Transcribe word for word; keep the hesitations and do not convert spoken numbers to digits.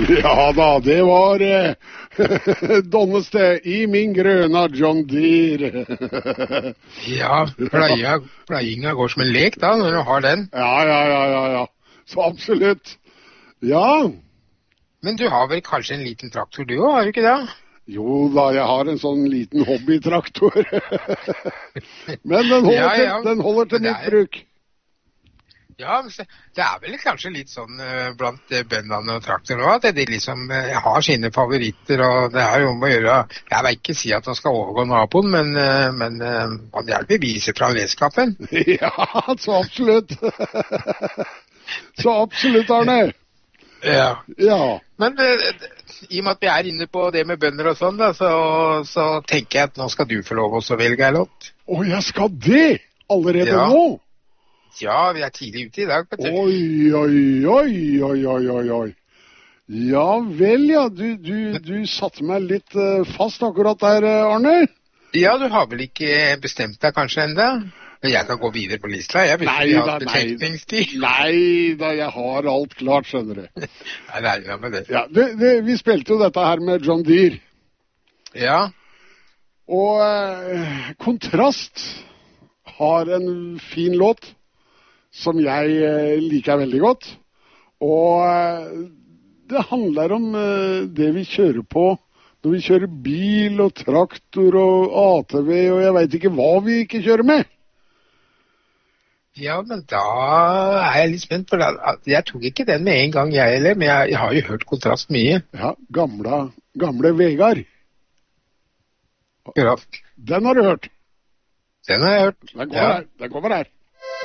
Ja da, det var eh, Donnested i min grøna John Deere. Ja, pleia, pleiinga går som en lek da, når du har den. Ja, ja, ja, ja, ja. Så absolutt. Ja. Men du har vel kanskje en liten traktor du også, har du ikke det? Jo da, jeg har en sånn liten hobbytraktor. Men den holder, ja, ja. Til, den holder til mitt bruk. Ja, men det er vel kanskje litt sånn uh, blant uh, bøndene og traktorer nå, at de liksom uh, har sine favoritter, og det er jo om å gjøre, jeg vil ikke si at han skal overgå naboen, men, uh, men uh, han er beviset fra leskapen. Ja, så absolutt. Så absolutt, Arne. Ja. Ja. Men uh, i og med at vi er inne på det med bønder og sånn, da, så, så tenker jeg at nå skal du få lov å velge en låt. Å, jeg skal det? Allerede ja. nå? Ja, vi er tidlig ute i dag. Vet du. Oi, oi, oi, oi, oi, oi, oi. Ja vel, ja. Du, du, du satte meg litt uh, fast akkurat der, Arne. Ja, du har vel ikke bestemt deg kanskje enda? Jeg kan gå videre på lista. Jeg vet ikke ha betenkningstid. Nei da, jeg har alt klart, skjønner du. Jeg regner med det. Ja, det, det. Vi spilte jo dette her med John Deere. Ja. Og uh, Kontrast har en fin låt som jeg uh, liker veldig godt. Og uh, det handler om uh, det vi kjører på når vi kjører bil og traktor og A T V, og jeg vet ikke hva vi ikke kjører med. Ja, men da er jeg litt spent, for jeg tok ikke den med en gang jeg heller, men jeg, jeg har jo hørt Kontrast mye. Ja, gamle, gamle Vegard. Ja. Den har du hørt? Den har jeg hørt. Den kommer, ja. her. Den kommer her.